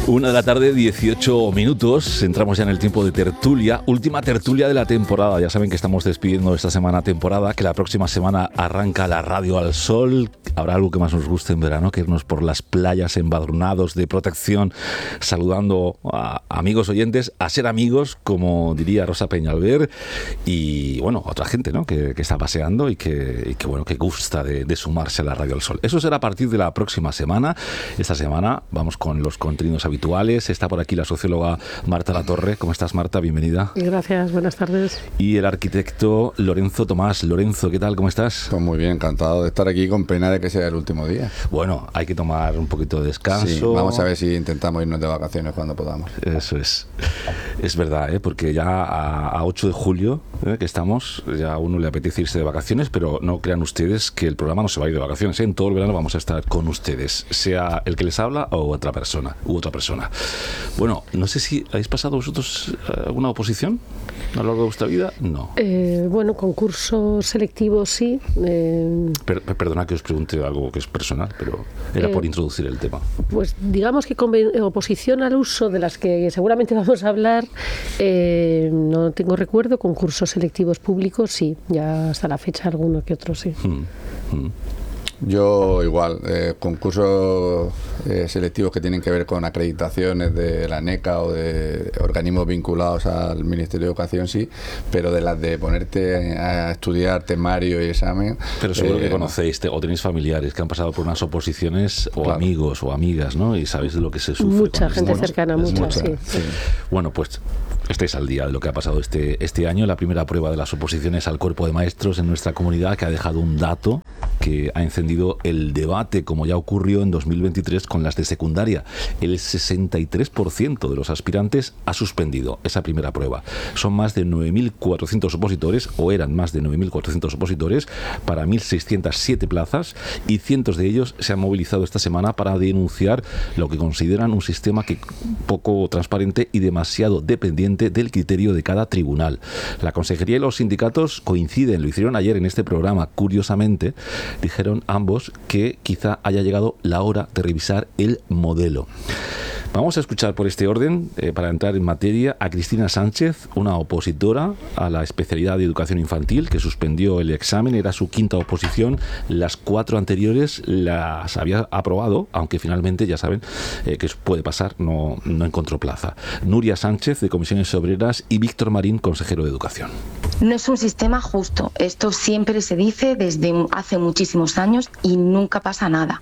1 de la tarde, 18 minutos. Entramos ya en el tiempo de tertulia. Última tertulia de la temporada. Ya saben que estamos despidiendo esta semana temporada, que la próxima semana arranca la radio al sol. Habrá algo que más nos guste en verano, que irnos por las playas embadurnados de protección, saludando a amigos oyentes, a ser amigos, como diría Rosa Peñalver, y bueno, a otra gente, ¿no? que está paseando y que gusta de sumarse a la radio al sol. Eso será a partir de la próxima semana. Esta semana vamos con los contenidos habituales. Está por aquí la socióloga Marta Latorre. ¿Cómo estás, Marta? Bienvenida. Gracias, buenas tardes. Y el arquitecto Lorenzo Tomás. Lorenzo, ¿qué tal? ¿Cómo estás? Pues muy bien, encantado de estar aquí, con pena de que sea el último día. Bueno, hay que tomar un poquito de descanso. Sí, vamos a ver si intentamos irnos de vacaciones cuando podamos. Eso es. Es verdad, porque ya a 8 de julio que estamos, ya a uno le apetece irse de vacaciones, pero no crean ustedes que el programa no se va a ir de vacaciones. En todo el verano vamos a estar con ustedes, sea el que les habla o otra persona. Bueno, no sé si habéis pasado vosotros alguna oposición a lo largo de vuestra vida. No. Bueno, concursos selectivos sí. Perdona que os pregunte algo que es personal, pero era por introducir el tema. Pues digamos que con oposición al uso de las que seguramente vamos a hablar, no tengo recuerdo. Concursos selectivos públicos sí, ya hasta la fecha alguno que otro sí. Yo igual, concursos selectivos que tienen que ver con acreditaciones de la NECA o de organismos vinculados al Ministerio de Educación, sí, pero de las de ponerte a estudiar temario y examen... Pero seguro que conocéis o tenéis familiares que han pasado por unas oposiciones, o claro, amigos o amigas, ¿no? Y sabéis de lo que se sufre. Mucha gente cercana, mucha, sí. Bueno, pues estáis al día de lo que ha pasado este año. La primera prueba de las oposiciones al cuerpo de maestros en nuestra comunidad, que ha dejado un dato que ha encendido el debate, como ya ocurrió en 2023 con las de secundaria. El 63% de los aspirantes ha suspendido esa primera prueba. Son más de 9.400 opositores, o eran más de 9.400 opositores, para 1.607 plazas, y cientos de ellos se han movilizado esta semana para denunciar lo que consideran un sistema poco transparente y demasiado dependiente del criterio de cada tribunal. La Consejería y los sindicatos coinciden, lo hicieron ayer en este programa, curiosamente, dijeron ambos que quizá haya llegado la hora de revisar el modelo. Vamos a escuchar por este orden, para entrar en materia, a Cristina Sánchez, una opositora a la especialidad de educación infantil que suspendió el examen. Era su quinta oposición. Las 4 anteriores las había aprobado, aunque finalmente, ya saben, que puede pasar, no encontró plaza. Nuria Sánchez, de Comisiones Obreras, y Víctor Marín, consejero de Educación. No es un sistema justo. Esto siempre se dice desde hace muchísimos años y nunca pasa nada.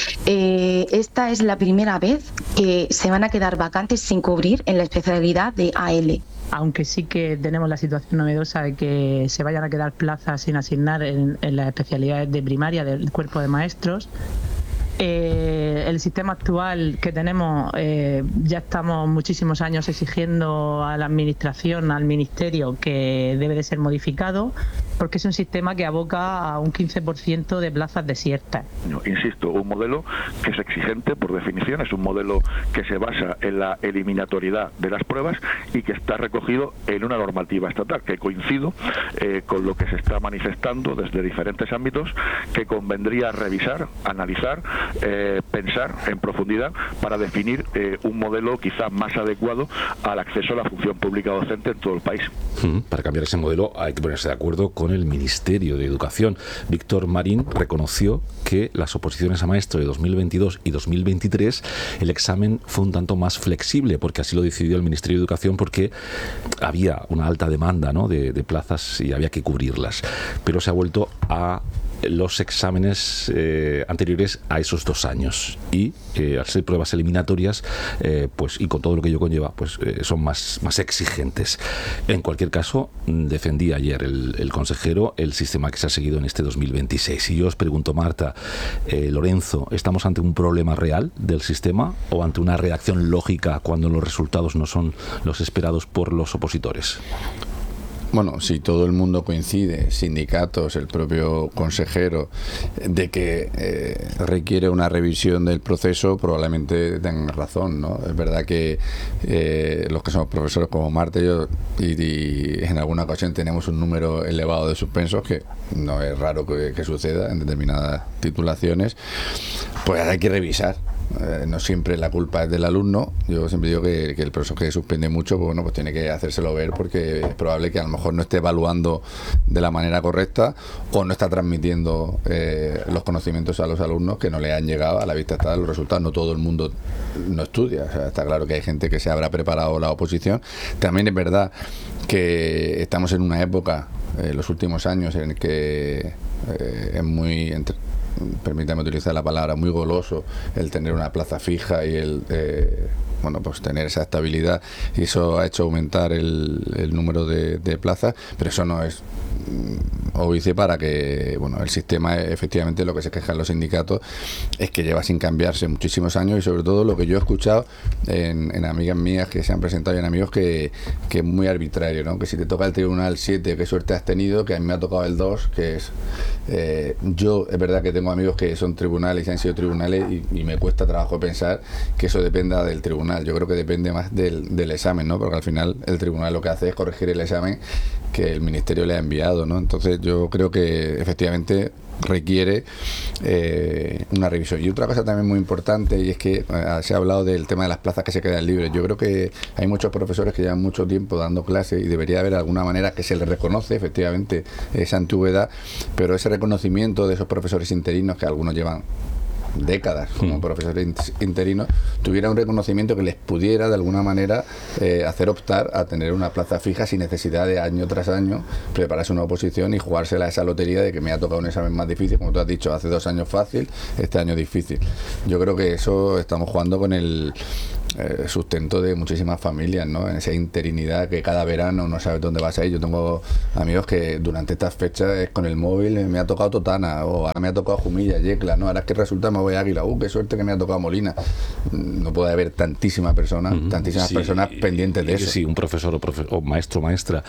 Esta es la primera vez que se van a quedar vacantes sin cubrir en la especialidad de AL. Aunque sí que tenemos la situación novedosa de que se vayan a quedar plazas sin asignar en las especialidades de primaria del cuerpo de maestros. El sistema actual que tenemos, ya estamos muchísimos años exigiendo a la administración, al ministerio, que debe de ser modificado, porque es un sistema que aboca a un 15% de plazas desiertas. Insisto, un modelo que es exigente por definición, es un modelo que se basa en la eliminatoriedad de las pruebas y que está recogido en una normativa estatal, que coincido con lo que se está manifestando desde diferentes ámbitos, que convendría revisar, analizar, pensar en profundidad para definir un modelo quizás más adecuado al acceso a la función pública docente en todo el país. Para cambiar ese modelo hay que ponerse de acuerdo con el Ministerio de Educación. Víctor Marín reconoció que las oposiciones a maestro de 2022 y 2023 el examen fue un tanto más flexible, porque así lo decidió el Ministerio de Educación, porque había una alta demanda, ¿no?, de plazas y había que cubrirlas. Pero se ha vuelto a los exámenes anteriores a esos 2 años y al ser pruebas eliminatorias, pues, y con todo lo que ello conlleva, pues son más exigentes. En cualquier caso, defendía ayer el consejero el sistema que se ha seguido en este 2026. Y yo os pregunto, Marta, Lorenzo, ¿estamos ante un problema real del sistema o ante una reacción lógica cuando los resultados no son los esperados por los opositores? Bueno, si todo el mundo coincide, sindicatos, el propio consejero, de que requiere una revisión del proceso, probablemente tengan razón, ¿no? Es verdad que los que somos profesores como Marta y yo, y en alguna ocasión tenemos un número elevado de suspensos, que no es raro que suceda en determinadas titulaciones, pues hay que revisar. no siempre la culpa es del alumno. Yo siempre digo que el profesor que suspende mucho, pues bueno, pues tiene que hacérselo ver, porque es probable que a lo mejor no esté evaluando de la manera correcta o no está transmitiendo los conocimientos a los alumnos que no le han llegado. A la vista está los resultados. No todo el mundo no estudia. O sea, está claro que hay gente que se habrá preparado la oposición. También es verdad que estamos en una época, los últimos años, en que es muy, permítame utilizar la palabra, muy goloso el tener una plaza fija y el bueno, pues tener esa estabilidad, y eso ha hecho aumentar el número de plazas, pero eso no es óbice para que, bueno, el sistema, efectivamente, lo que se quejan los sindicatos es que lleva sin cambiarse muchísimos años, y sobre todo lo que yo he escuchado en amigas mías que se han presentado y en amigos que es muy arbitrario, ¿no? Que si te toca el tribunal 7, qué suerte has tenido, que a mí me ha tocado el 2, que es yo, es verdad que tengo amigos que son tribunales y han sido tribunales, y me cuesta trabajo pensar que eso dependa del tribunal. Yo creo que depende más del examen, ¿no? Porque al final el tribunal lo que hace es corregir el examen que el ministerio le ha enviado, ¿no? Entonces yo creo que efectivamente requiere una revisión. Y otra cosa también muy importante, y es que se ha hablado del tema de las plazas que se quedan libres. Yo creo que hay muchos profesores que llevan mucho tiempo dando clases, y debería haber alguna manera que se les reconoce efectivamente esa antigüedad, pero ese reconocimiento de esos profesores interinos, que algunos llevan décadas como profesores interinos, tuviera un reconocimiento que les pudiera de alguna manera hacer optar a tener una plaza fija sin necesidad de año tras año prepararse una oposición y jugársela a esa lotería de que me ha tocado un examen más difícil, como tú has dicho, hace 2 años fácil, este año difícil. Yo creo que eso estamos jugando con el sustento de muchísimas familias, ¿no? En esa interinidad que cada verano no sabes dónde vas a ir. Yo tengo amigos que durante estas fechas es con el móvil, me ha tocado Totana, o ahora me ha tocado Jumilla, Yecla, ¿no? Ahora es que resulta me voy a Águila, qué suerte que me ha tocado Molina. No puede haber tantísimas personas pendientes de eso. Si un profesor o maestro o maestra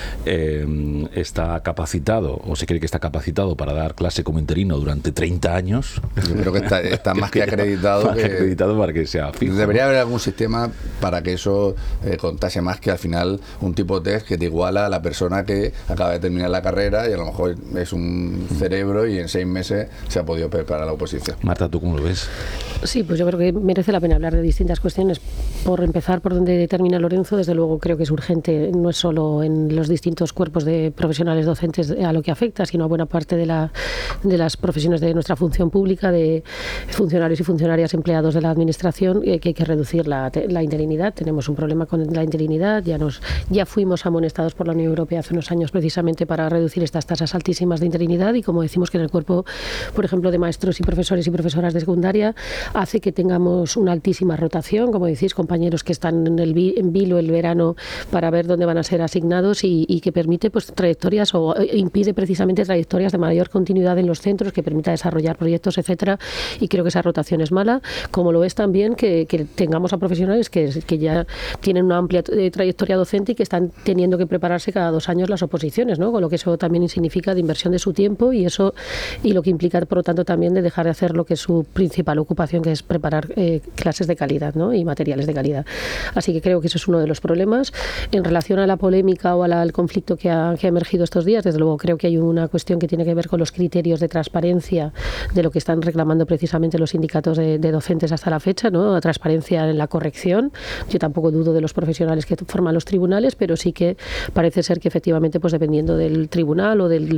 está capacitado, o se cree que está capacitado para dar clase como interino durante 30 años, yo creo que está más que acreditado, acreditado para que sea fijo. Debería haber algún sistema para que eso contase más que al final un tipo de test que te iguala a la persona que acaba de terminar la carrera y a lo mejor es un cerebro y en 6 meses se ha podido preparar la oposición. Marta, ¿tú cómo lo ves? Sí, pues yo creo que merece la pena hablar de distintas cuestiones. Por empezar por donde termina Lorenzo, desde luego creo que es urgente, no es solo en los distintos cuerpos de profesionales docentes a lo que afecta, sino a buena parte de las profesiones de nuestra función pública, de funcionarios y funcionarias empleados de la administración, que hay que reducir la interinidad. Tenemos un problema con la interinidad, ya fuimos amonestados por la Unión Europea hace unos años precisamente para reducir estas tasas altísimas de interinidad, y como decimos que en el cuerpo, por ejemplo, de maestros y profesores y profesoras de secundaria, hace que tengamos una altísima rotación, como decís, compañeros que están en vilo el verano para ver dónde van a ser asignados, y que permite pues trayectorias, o impide precisamente trayectorias de mayor continuidad en los centros, que permita desarrollar proyectos, etcétera, y creo que esa rotación es mala, como lo es también que tengamos a profesionales que ya tienen una amplia trayectoria docente y que están teniendo que prepararse cada 2 años las oposiciones, ¿no? Con lo que eso también significa de inversión de su tiempo, y lo que implica, por lo tanto, también de dejar de hacer lo que es su principal ocupación, que es preparar clases de calidad, ¿no? Y materiales de calidad. Así que creo que eso es uno de los problemas. En relación a la polémica o al conflicto que ha emergido estos días, desde luego creo que hay una cuestión que tiene que ver con los criterios de transparencia de lo que están reclamando precisamente los sindicatos de docentes hasta la fecha, ¿no? La transparencia en la corrección. Yo tampoco dudo de los profesionales que forman los tribunales, pero sí que parece ser que efectivamente, pues dependiendo del tribunal o del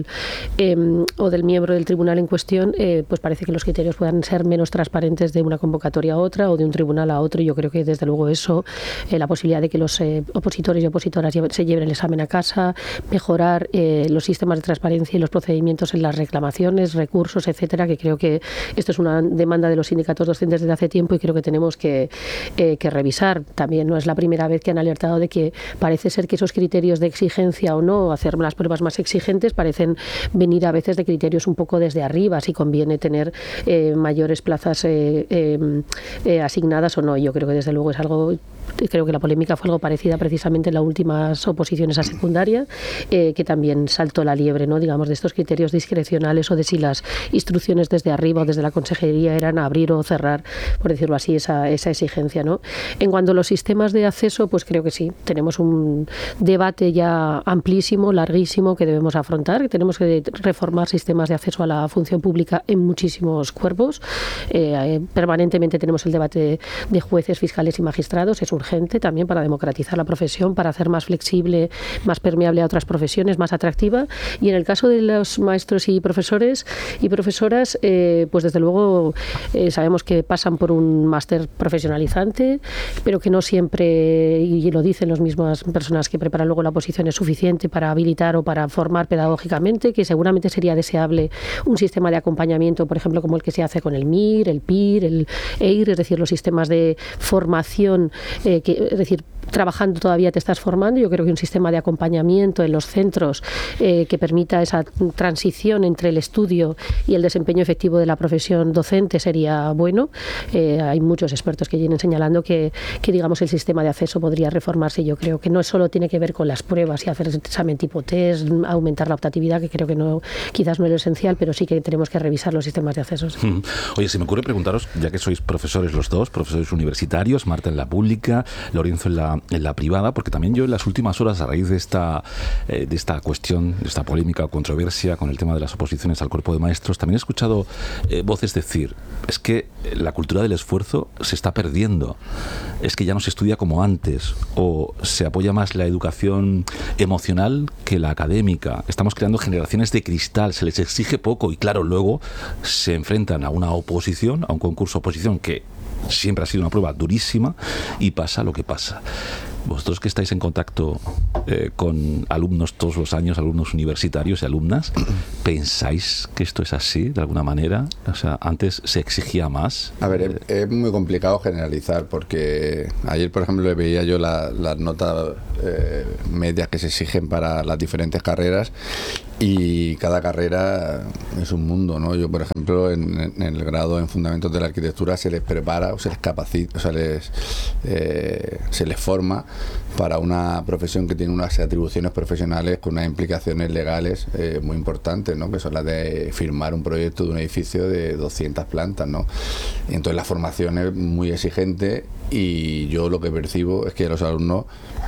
miembro del tribunal en cuestión, pues parece que los criterios puedan ser menos transparentes de una convocatoria a otra o de un tribunal a otro. Y yo creo que desde luego eso, la posibilidad de que los opositores y opositoras se lleven el examen a casa, mejorar los sistemas de transparencia y los procedimientos en las reclamaciones, recursos, etcétera, que creo que esto es una demanda de los sindicatos docentes desde hace tiempo, y creo que tenemos que revisar. También no es la primera vez que han alertado de que parece ser que esos criterios de exigencia o no, hacer las pruebas más exigentes, parecen venir a veces de criterios un poco desde arriba, si conviene tener mayores plazas asignadas o no. Yo creo que desde luego es algo, creo que la polémica fue algo parecida precisamente en las últimas oposiciones a secundaria, que también saltó la liebre, ¿no? Digamos, de estos criterios discrecionales, o de si las instrucciones desde arriba o desde la consejería eran abrir o cerrar, por decirlo así, esa exigencia, ¿no? ¿no? En cuanto a los sistemas de acceso, pues creo que sí, tenemos un debate ya amplísimo, larguísimo, que debemos afrontar, que tenemos que reformar sistemas de acceso a la función pública en muchísimos cuerpos. Permanentemente tenemos el debate de jueces, fiscales y magistrados, es urgente también para democratizar la profesión, para hacer más flexible, más permeable a otras profesiones, más atractiva. Y en el caso de los maestros y profesores y profesoras, pues desde luego sabemos que pasan por un máster profesionalizante, pero que no siempre, y lo dicen las mismas personas que preparan luego la oposición, es suficiente para habilitar o para formar pedagógicamente, que seguramente sería deseable un sistema de acompañamiento, por ejemplo, como el que se hace con el MIR, el PIR, el EIR, es decir, los sistemas de formación, es decir, trabajando todavía te estás formando. Yo creo que un sistema de acompañamiento en los centros que permita esa transición entre el estudio y el desempeño efectivo de la profesión docente sería bueno. Hay muchos expertos que vienen señalando que digamos el sistema de acceso podría reformarse. Yo creo que no solo tiene que ver con las pruebas y hacer examen tipo test, aumentar la optatividad, que creo que no, quizás no es lo esencial, pero sí que tenemos que revisar los sistemas de acceso. Oye, se me ocurre preguntaros, ya que sois profesores los dos, profesores universitarios, Marta en la pública, Lorenzo en la privada, porque también yo en las últimas horas, a raíz de esta cuestión, de esta polémica o controversia con el tema de las oposiciones al cuerpo de maestros, también he escuchado voces decir, es que la cultura del esfuerzo se está perdiendo, es que ya no se estudia como antes, o se apoya más la educación emocional que la académica, estamos creando generaciones de cristal, se les exige poco y claro, luego se enfrentan a una oposición, a un concurso oposición que siempre ha sido una prueba durísima y pasa lo que pasa. Vosotros que estáis en contacto con alumnos todos los años, alumnos universitarios y alumnas, ¿pensáis que esto es así de alguna manera? O sea, antes se exigía más. A ver, es muy complicado generalizar porque ayer, por ejemplo, le veía yo las notas medias que se exigen para las diferentes carreras y cada carrera es un mundo, ¿no? Yo, por ejemplo, en el grado en Fundamentos de la Arquitectura se les prepara o se les capacita, o sea, se les forma para una profesión que tiene unas atribuciones profesionales con unas implicaciones legales muy importantes, ¿no? Que son las de firmar un proyecto de un edificio de 200 plantas, ¿no? Y entonces la formación es muy exigente y yo lo que percibo es que los alumnos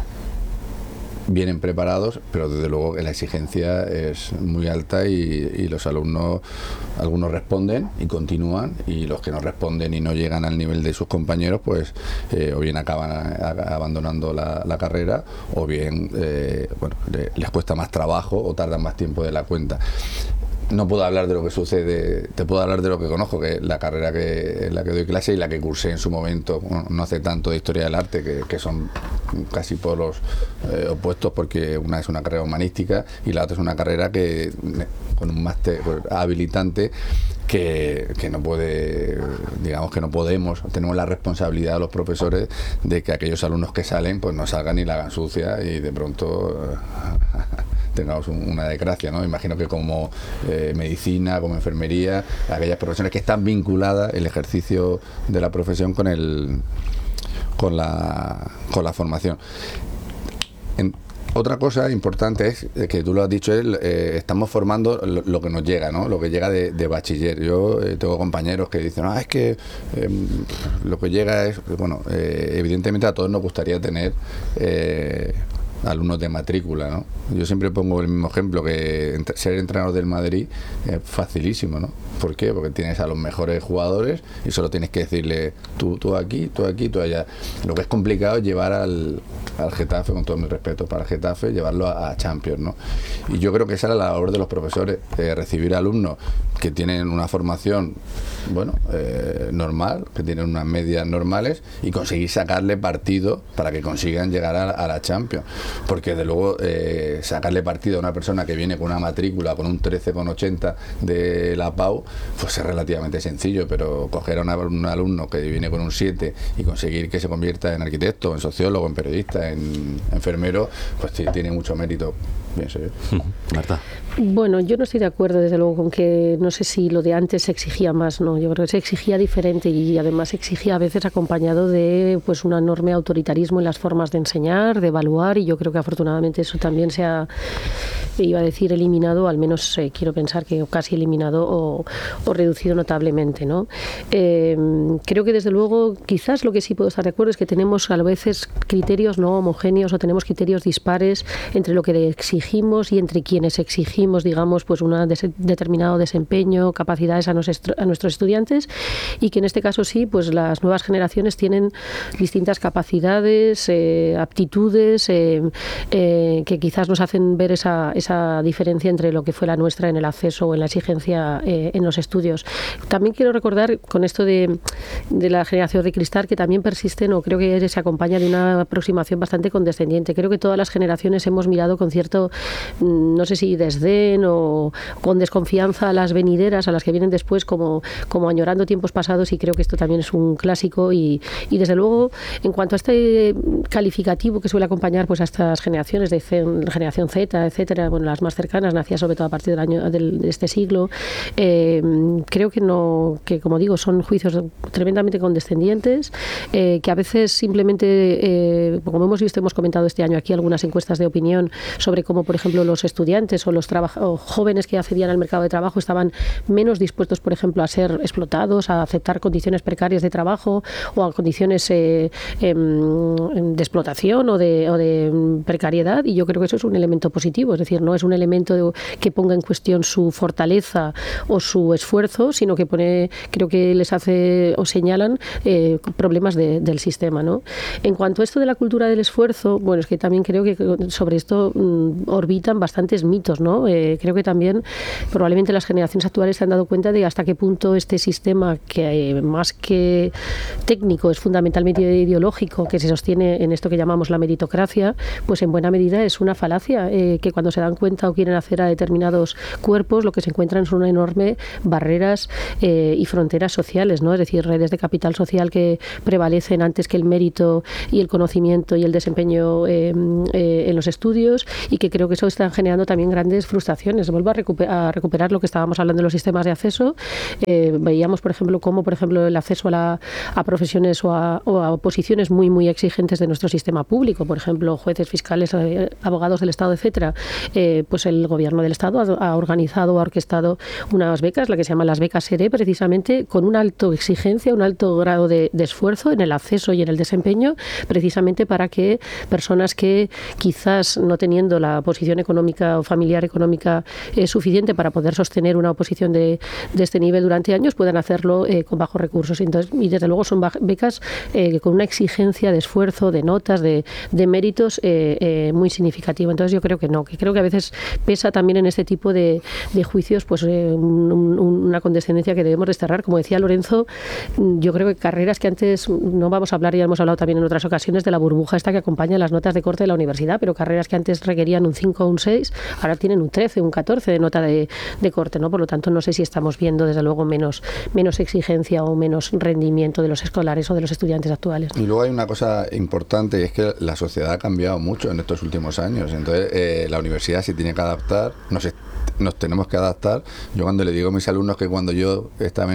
vienen preparados, pero desde luego que la exigencia es muy alta y los alumnos, algunos responden y continúan, y los que no responden y no llegan al nivel de sus compañeros, pues o bien acaban abandonando la carrera, o bien les cuesta más trabajo o tardan más tiempo de la cuenta. No puedo hablar de lo que sucede, te puedo hablar de lo que conozco, que es la carrera en la que doy clase y la que cursé en su momento, no hace tanto, de Historia del Arte, que son casi polos opuestos, porque una es una carrera humanística y la otra es una carrera que con un máster habilitante que no puede, digamos que no podemos, tenemos la responsabilidad de los profesores de que aquellos alumnos que salen pues no salgan y la hagan sucia y de pronto tengamos una desgracia, ¿no? Imagino que como medicina, como enfermería, aquellas profesiones que están vinculadas el ejercicio de la profesión con la formación. Otra cosa importante es que tú lo has dicho, estamos formando lo que nos llega, ¿no? Lo que llega de bachiller. Yo tengo compañeros que dicen, es que lo que llega es, bueno, evidentemente a todos nos gustaría tener alumnos de matrícula, ¿no? Yo siempre pongo el mismo ejemplo, que ser entrenador del Madrid es facilísimo, ¿no? ¿Por qué? Porque tienes a los mejores jugadores y solo tienes que decirle tú aquí, tú allá. Lo que es complicado es llevar al Getafe, con todo mi respeto para el Getafe, llevarlo a Champions, ¿no? Y yo creo que esa era la labor de los profesores, recibir alumnos que tienen una formación, normal, que tienen unas medias normales, y conseguir sacarle partido para que consigan llegar a la Champions. Porque de luego sacarle partido a una persona que viene con una matrícula con un 13,80 de la PAU, pues es relativamente sencillo, pero coger a un alumno que viene con un 7 y conseguir que se convierta en arquitecto, en sociólogo, en periodista, en enfermero, pues tiene mucho mérito, pienso yo. Marta. Bueno, yo no estoy de acuerdo, desde luego, con que no sé si lo de antes se exigía más, no. Yo creo que se exigía diferente y además se exigía a veces acompañado de un enorme autoritarismo en las formas de enseñar, de evaluar, y yo creo que afortunadamente eso también se ha, iba a decir, eliminado, al menos quiero pensar que casi eliminado o reducido notablemente, ¿no? Creo que desde luego quizás lo que sí puedo estar de acuerdo es que tenemos a veces criterios no homogéneos o tenemos criterios dispares entre lo que exigimos y entre quienes exigimos, digamos, pues un determinado desempeño, capacidades a nuestros estudiantes, y que en este caso sí, pues las nuevas generaciones tienen distintas capacidades, aptitudes que quizás nos hacen ver esa diferencia entre lo que fue la nuestra en el acceso o en la exigencia en los estudios. También quiero recordar con esto de la generación de cristal que también persisten, o creo que se acompaña de una aproximación bastante condescendiente. Creo que todas las generaciones hemos mirado con cierto, no sé si desdén o con desconfianza a las venideras, a las que vienen después, como añorando tiempos pasados, y creo que esto también es un clásico y desde luego en cuanto a este calificativo que suele acompañar pues a estas generaciones de generación Z, etcétera, bueno, las más cercanas, nacidas sobre todo a partir de este siglo, creo que como digo, son juicios tremendamente condescendientes, que a veces simplemente, como hemos visto, hemos comentado este año aquí algunas encuestas de opinión sobre cómo, por ejemplo, los estudiantes o los jóvenes que accedían al mercado de trabajo estaban menos dispuestos, por ejemplo, a ser explotados, a aceptar condiciones precarias de trabajo o a condiciones de explotación o de precariedad, y yo creo que eso es un elemento positivo, es decir, no es un elemento que ponga en cuestión su fortaleza o su esfuerzo, sino que creo que les hace o señalan problemas del sistema, ¿no? En cuanto a esto de la cultura del esfuerzo, bueno, es que también creo que sobre esto orbitan bastantes mitos, ¿no? Creo que también probablemente las generaciones actuales se han dado cuenta de hasta qué punto este sistema, que más que técnico es fundamentalmente ideológico, que se sostiene en esto que llamamos la meritocracia, pues en buena medida es una falacia, que cuando se dan cuenta o quieren hacer a determinados cuerpos, lo que se encuentran son enormes barreras y fronteras sociales, ¿no? Es decir, redes de capital social que prevalecen antes que el mérito y el conocimiento y el desempeño en los estudios, y que creo que eso está generando también grandes frustraciones. Vuelvo a recuperar lo que estábamos hablando de los sistemas de acceso. Veíamos, por ejemplo, cómo, por ejemplo, el acceso a profesiones o a posiciones muy, muy exigentes de nuestro sistema público, por ejemplo, jueces, fiscales, abogados del Estado, etcétera, pues el Gobierno del Estado ha organizado, ha orquestado unas becas, la que se llama las becas SERE, precisamente con una alta exigencia, un alto grado de esfuerzo en el acceso y en el desempeño, precisamente para que personas que quizás no teniendo la posición económica o familiar económica suficiente para poder sostener una oposición de este nivel durante años puedan hacerlo con bajos recursos. Entonces, y desde luego son becas con una exigencia de esfuerzo, de notas, de méritos muy significativa. Entonces yo creo que no, que creo que a veces pesa también en este tipo de juicios pues una condescendencia que debemos desterrar. Como decía Lorenzo, yo creo que carreras que antes, no vamos a hablar, ya hemos hablado también en otras ocasiones de la burbuja esta que acompaña las notas de corte de la universidad, pero carreras que antes requerían un 5 o un 6, ahora tienen un 13, un 14 de nota de corte, ¿no? Por lo tanto, no sé si estamos viendo desde luego menos exigencia o menos rendimiento de los escolares o de los estudiantes actuales. Y luego hay una cosa importante, y es que la sociedad ha cambiado mucho en estos últimos años. Entonces, la universidad se tiene que adaptar, nos tenemos que adaptar. Yo cuando le digo a mis alumnos que cuando yo estaba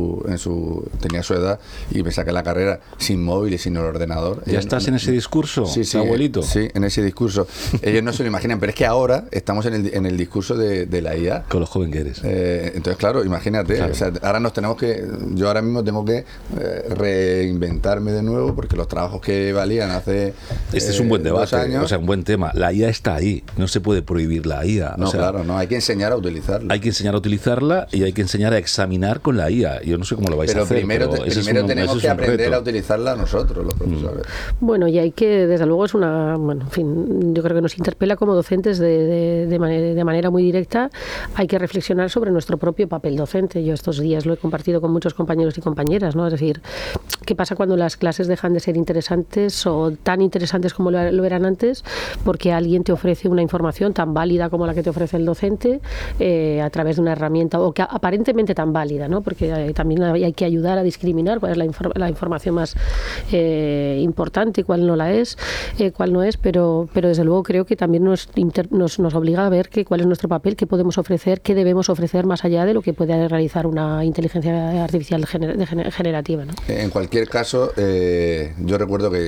tenía su edad y me saqué la carrera sin móvil y sin el ordenador. ¿Ya estás en ese discurso, sí, abuelito? Sí, en ese discurso. Ellos no se lo imaginan, pero es que ahora estamos en el discurso de la IA. Con lo joven que eres. Entonces, claro, imagínate, claro. O sea, ahora yo ahora mismo tengo que reinventarme de nuevo, porque los trabajos que valían hace Este es un buen debate, 2 años, o sea, un buen tema. La IA está ahí, no se puede prohibir la IA. No, claro, no, hay que enseñar a utilizarla. Hay que enseñar a utilizarla y hay que enseñar a examinar con la IA. Yo no sé cómo lo vais a hacer. Primero tenemos que aprender a utilizarla nosotros, los profesores. Bueno, y hay que, desde luego, es una... Bueno, en fin, yo creo que nos interpela como docentes de manera muy directa. Hay que reflexionar sobre nuestro propio papel docente. Yo estos días lo he compartido con muchos compañeros y compañeras, ¿no? Es decir, ¿qué pasa cuando las clases dejan de ser interesantes o tan interesantes como lo eran antes? Porque alguien te ofrece una información tan válida como la que te ofrece el docente a través de una herramienta, o que aparentemente tan válida, ¿no? Porque también hay que ayudar a discriminar cuál es la información más importante, cuál no la es, cuál no es, pero desde luego creo que también nos obliga a ver cuál es nuestro papel, qué podemos ofrecer, qué debemos ofrecer más allá de lo que puede realizar una inteligencia artificial generativa, ¿no? En cualquier caso, yo recuerdo que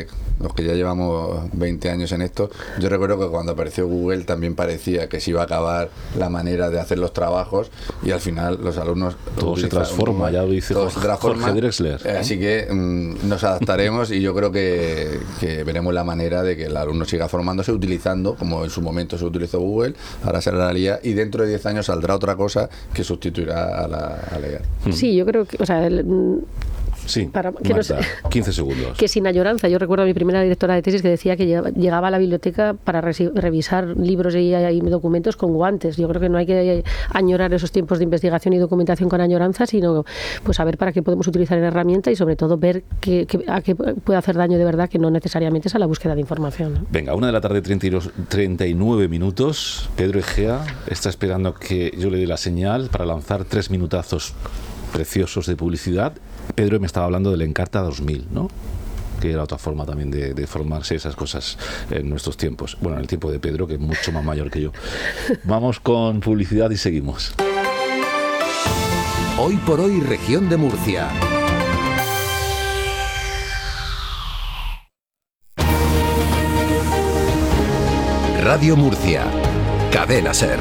los que ya llevamos 20 años en esto, yo recuerdo que cuando apareció Google también parecía que se iba a acabar la manera de hacer los trabajos y al final los alumnos... Todo se transforma, ya lo dice Jorge Drexler. Así que nos adaptaremos y yo creo que veremos la manera de que el alumno siga formándose utilizando, como en su momento se utilizó Google, ahora será la IA y dentro de 10 años saldrá otra cosa que sustituirá a la IA. Sí, yo creo que, o sea, sí, para que Marta, 15 segundos. Que sin añoranza. Yo recuerdo a mi primera directora de tesis que decía que llegaba a la biblioteca para revisar libros y documentos con guantes. Yo creo que no hay que añorar esos tiempos de investigación y documentación con añoranza, sino pues saber para qué podemos utilizar la herramienta y sobre todo ver a qué puede hacer daño de verdad, que no necesariamente es a la búsqueda de información, ¿no? Venga, 1:39 minutos. Pedro Egea está esperando que yo le dé la señal para lanzar 3 minutazos preciosos de publicidad. Pedro me estaba hablando del Encarta 2000, ¿no? Que era otra forma también de formarse, esas cosas en nuestros tiempos. Bueno, en el tiempo de Pedro, que es mucho más mayor que yo. Vamos con publicidad y seguimos. Hoy por hoy, región de Murcia. Radio Murcia. Cadena SER.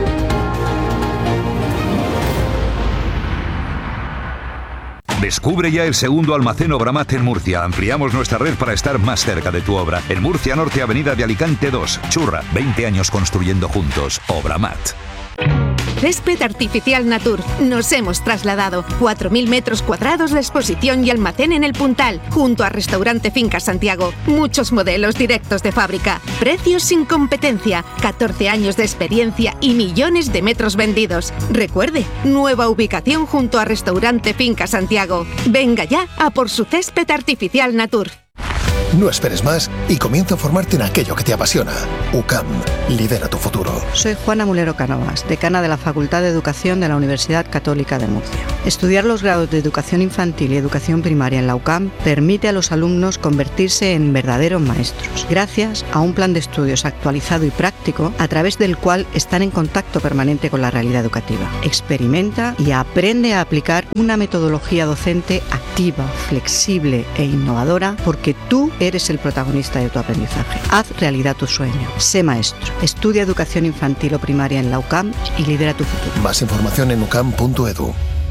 Descubre ya el segundo almacén Obramat en Murcia. Ampliamos nuestra red para estar más cerca de tu obra. En Murcia Norte, Avenida de Alicante 2. Churra, 20 años construyendo juntos. Obramat. Césped Artificial Natur. Nos hemos trasladado. 4.000 metros cuadrados de exposición y almacén en el Puntal, junto a Restaurante Finca Santiago. Muchos modelos directos de fábrica. Precios sin competencia. 14 años de experiencia y millones de metros vendidos. Recuerde, nueva ubicación junto a Restaurante Finca Santiago. Venga ya a por su Césped Artificial Natur. No esperes más y comienza a formarte en aquello que te apasiona. UCAM, lidera tu futuro. Soy Juana Mulero Cánovas, decana de la Facultad de Educación de la Universidad Católica de Murcia. Estudiar los grados de Educación Infantil y Educación Primaria en la UCAM permite a los alumnos convertirse en verdaderos maestros, gracias a un plan de estudios actualizado y práctico, a través del cual están en contacto permanente con la realidad educativa. Experimenta y aprende a aplicar una metodología docente activa, flexible e innovadora, porque tú eres el protagonista de tu aprendizaje. Haz realidad tu sueño. Sé maestro. Estudia educación infantil o primaria en la UCAM y lidera tu futuro. Más información en ucam.edu.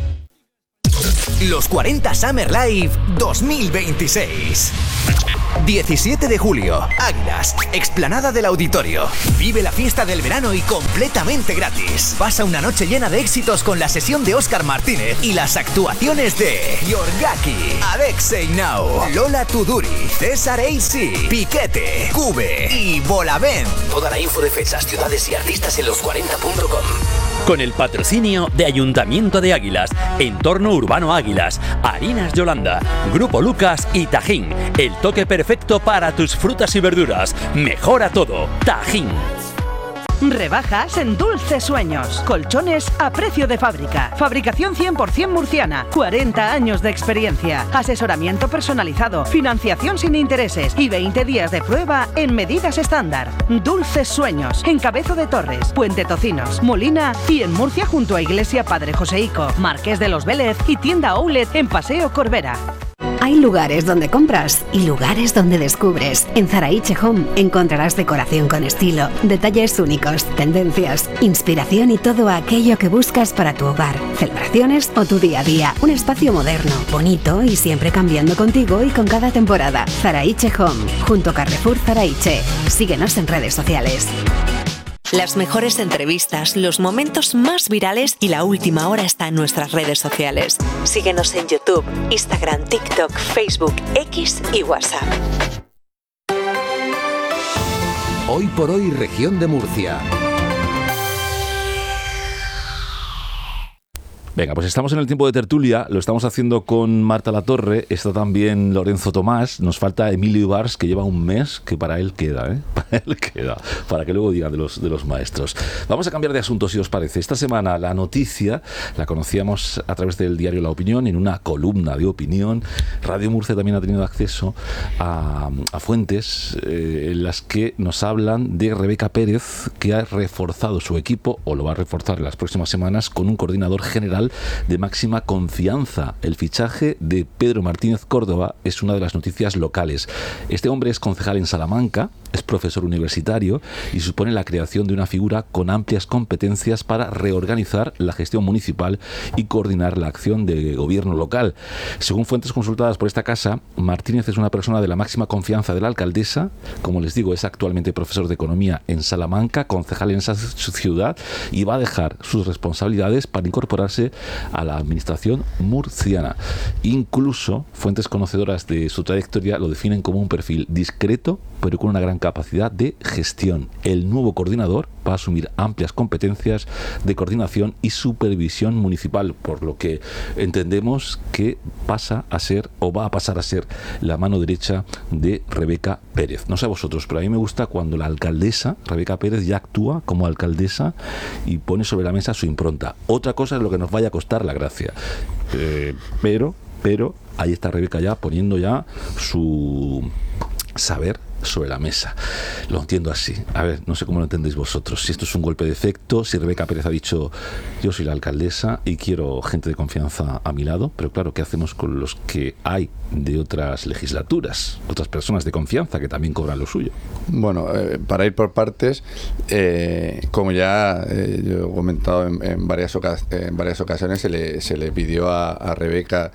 Los 40 Summer Live 2026. 17 de julio, Águilas, explanada del Auditorio. Vive la fiesta del verano y completamente gratis. Pasa una noche llena de éxitos con la sesión de Óscar Martínez y las actuaciones de Yorgaki, Alexei Nau, Lola Tuduri, César AC, Piquete, Cube y Bolavent. Toda la info de fechas, ciudades y artistas en los40.com. Con el patrocinio de Ayuntamiento de Águilas, Entorno Urbano Águilas, Harinas Yolanda, Grupo Lucas y Tajín. El toque perfecto para tus frutas y verduras. Mejora todo. Tajín. Rebajas en Dulces Sueños. Colchones a precio de fábrica. Fabricación 100% murciana. 40 años de experiencia. Asesoramiento personalizado. Financiación sin intereses. Y 20 días de prueba en medidas estándar. Dulces Sueños. En Cabezo de Torres, Puente Tocinos, Molina y en Murcia junto a Iglesia Padre Joseico, Marqués de los Vélez y tienda Outlet en Paseo Corbera. Hay lugares donde compras y lugares donde descubres. En Zaraiche Home encontrarás decoración con estilo, detalles únicos, tendencias, inspiración y todo aquello que buscas para tu hogar, celebraciones o tu día a día. Un espacio moderno, bonito y siempre cambiando contigo y con cada temporada. Zaraiche Home, junto a Carrefour Zaraiche. Síguenos en redes sociales. Las mejores entrevistas, los momentos más virales y la última hora está en nuestras redes sociales. Síguenos en YouTube, Instagram, TikTok, Facebook, X y WhatsApp. Hoy por hoy, región de Murcia. Venga, pues estamos en el tiempo de tertulia, lo estamos haciendo con Marta Latorre, está también Lorenzo Tomás, nos falta Emilio Ibars, que lleva un mes, que para él queda, para él queda, para que luego diga de los maestros. Vamos a cambiar de asunto, si os parece. Esta semana la noticia la conocíamos a través del diario La Opinión, en una columna de opinión. Radio Murcia también ha tenido acceso a fuentes en las que nos hablan de Rebeca Pérez, que ha reforzado su equipo, o lo va a reforzar en las próximas semanas, con un coordinador general profesional de máxima confianza. El fichaje de Pedro Martínez Córdoba es una de las noticias locales. Este hombre es concejal en Salamanca, es profesor universitario y supone la creación de una figura con amplias competencias para reorganizar la gestión municipal y coordinar la acción de gobierno local. Según fuentes consultadas por esta casa, Martínez es una persona de la máxima confianza de la alcaldesa. Como les digo, es actualmente profesor de economía en Salamanca, concejal en esa ciudad, y va a dejar sus responsabilidades para incorporarse a la administración murciana. Incluso fuentes conocedoras de su trayectoria lo definen como un perfil discreto, pero con una gran capacidad de gestión. El nuevo coordinador va a asumir amplias competencias de coordinación y supervisión municipal, por lo que entendemos que pasa a ser o va a pasar a ser la mano derecha de Rebeca Pérez. No sé a vosotros, pero a mí me gusta cuando la alcaldesa, Rebeca Pérez, ya actúa como alcaldesa y pone sobre la mesa su impronta. Otra cosa es lo que nos vaya a costar la gracia. Pero ahí está Rebeca ya poniendo ya su saber sobre la mesa. Lo entiendo así. A ver, no sé cómo lo entendéis vosotros. Si esto es un golpe de efecto, si Rebeca Pérez ha dicho yo soy la alcaldesa y quiero gente de confianza a mi lado, pero claro, ¿qué hacemos con los que hay de otras legislaturas, otras personas de confianza que también cobran lo suyo? Bueno, para ir por partes, como ya yo he comentado en varias ocasiones, se le pidió a Rebeca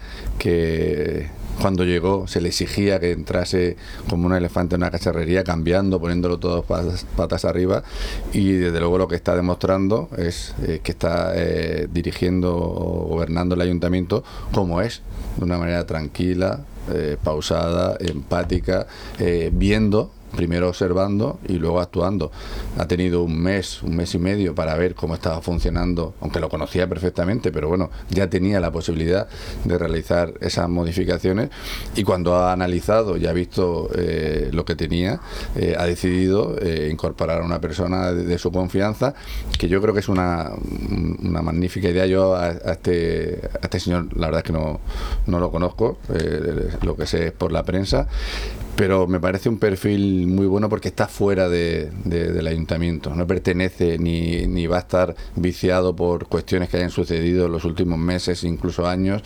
que cuando llegó se le exigía que entrase como un elefante en una cacharrería, cambiando, poniéndolo todo patas arriba, y desde luego lo que está demostrando es que está dirigiendo o gobernando el ayuntamiento como es, de una manera tranquila, pausada, empática, viendo, primero observando y luego actuando. Ha tenido un mes y medio para ver cómo estaba funcionando, aunque lo conocía perfectamente, pero bueno, ya tenía la posibilidad de realizar esas modificaciones, y cuando ha analizado y ha visto lo que tenía, ha decidido incorporar a una persona de su confianza, que yo creo que es una magnífica idea. Yo a este señor la verdad es que no lo conozco, lo que sé es por la prensa, pero me parece un perfil muy bueno porque está fuera del ayuntamiento, no pertenece ni va a estar viciado por cuestiones que hayan sucedido en los últimos meses, incluso años,